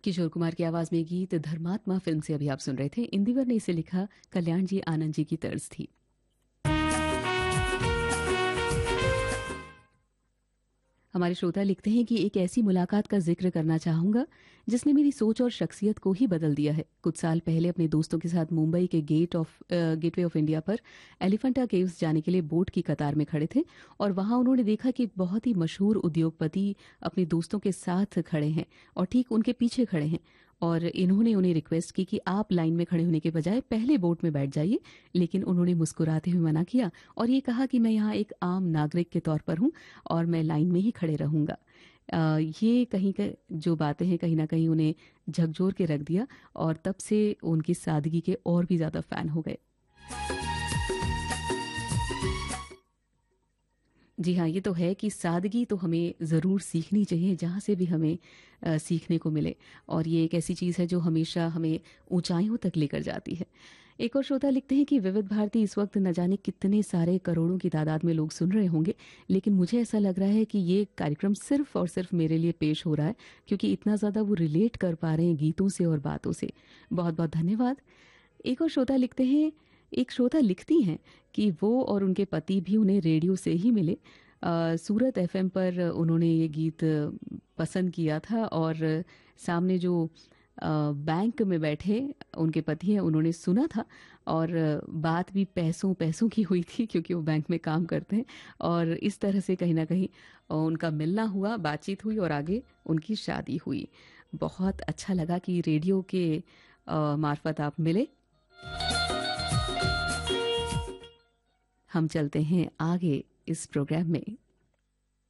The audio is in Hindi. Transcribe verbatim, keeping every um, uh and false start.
किशोर कुमार की आवाज में गीत धर्मात्मा फिल्म से अभी आप सुन रहे थे। इंदिवर ने इसे लिखा, कल्याण जी आनंद जी की तर्ज थी। हमारे श्रोता लिखते हैं कि एक ऐसी मुलाकात का जिक्र करना चाहूंगा जिसने मेरी सोच और शख्सियत को ही बदल दिया है। कुछ साल पहले अपने दोस्तों के साथ मुंबई के gate of gateway of India पर एलिफेंटा केव्स जाने के लिए बोट की कतार में खड़े थे और वहां उन्होंने देखा कि बहुत ही मशहूर उद्योगपति अपने दोस्तों के साथ खड़े हैं और ठीक उनके पीछे खड़े हैं और इन्होंने उन्हें रिक्वेस्ट की कि आप लाइन में खड़े होने के बजाय पहले बोट में बैठ जाइए, लेकिन उन्होंने मुस्कुराते हुए मना किया और ये कहा कि मैं यहाँ एक आम नागरिक के तौर पर हूँ और मैं लाइन में ही खड़े रहूंगा। अ, ये कहीं का जो बातें हैं कहीं ना कहीं उन्हें झकझोर के रख दिया और तब से उनकी सादगी के और भी ज्यादा फैन हो गए। जी हाँ, ये तो है कि सादगी तो हमें ज़रूर सीखनी चाहिए, जहाँ से भी हमें अ, सीखने को मिले और ये एक ऐसी चीज़ है जो हमेशा हमें ऊंचाइयों तक लेकर जाती है। एक और श्रोता लिखते हैं कि विविध भारती इस वक्त न जाने कितने सारे करोड़ों की तादाद में लोग सुन रहे होंगे, लेकिन मुझे ऐसा लग रहा है कि ये कार्यक्रम सिर्फ और सिर्फ मेरे लिए पेश हो रहा है, क्योंकि इतना ज़्यादा वो रिलेट कर पा रहे हैं गीतों से और बातों से। बहुत बहुत धन्यवाद। एक और श्रोता लिखते हैं एक श्रोता लिखती हैं कि वो और उनके पति भी उन्हें रेडियो से ही मिले। अ, सूरत एफएम पर उन्होंने ये गीत पसंद किया था और सामने जो अ, बैंक में बैठे उनके पति हैं उन्होंने सुना था और बात भी पैसों पैसों की हुई थी, क्योंकि वो बैंक में काम करते हैं और इस तरह से कहीं ना कहीं अ, उनका मिलना हुआ, बातचीत हुई और आगे उनकी शादी हुई। बहुत अच्छा लगा कि रेडियो के अ, मार्फत आप मिले। हम चलते हैं आगे इस प्रोग्राम में।